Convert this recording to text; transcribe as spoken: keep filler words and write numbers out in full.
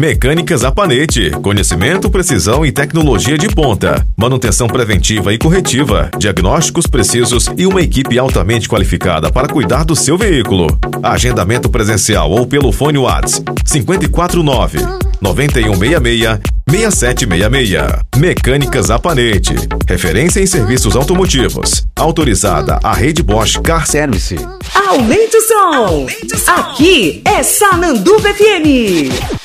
Mecânicas Apanete, conhecimento, precisão e tecnologia de ponta. Manutenção preventiva e corretiva, diagnósticos precisos e uma equipe altamente qualificada para cuidar do seu veículo. Agendamento presencial ou pelo fone WhatsApp cinco quatro nove, nove um seis seis, seis sete seis seis. Mecânicas Apanete, referência em serviços automotivos. Autorizada a Rede Bosch Car Service. Aumente o som! Aqui é Sananduva F M.